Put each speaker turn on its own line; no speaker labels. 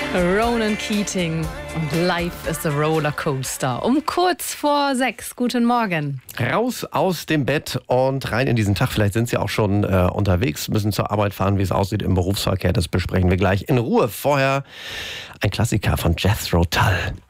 Ronan Keating und Life is a Rollercoaster. Um kurz vor 6. Guten Morgen.
Raus aus dem Bett und rein in diesen Tag. Vielleicht sind Sie auch schon unterwegs, müssen zur Arbeit fahren, wie es aussieht im Berufsverkehr. Das besprechen wir gleich in Ruhe. Vorher ein Klassiker von Jethro Tull.